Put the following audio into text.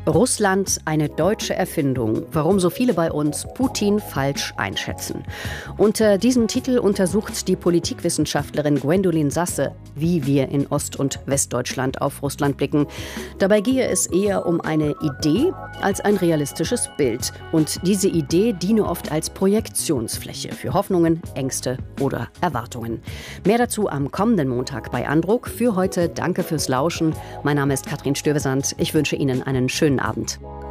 Russland eine deutsche Erfindung, warum so viele bei uns Putin falsch einschätzen. Unter diesem Titel untersucht die Politikwissenschaftlerin Gwendolin Sasse, wie wir in Ost- und Westdeutschland auf Russland blicken. Dabei gehe es eher um eine Idee als ein realistisches Bild. Und diese Idee diene oft als Projektionsfläche für Hoffnungen, Ängste oder Erwartungen. Mehr dazu am kommenden Montag bei Andruck. Für heute danke fürs Lauschen. Mein Name ist Katrin Stövesand. Ich wünsche Ihnen einen schönen Abend.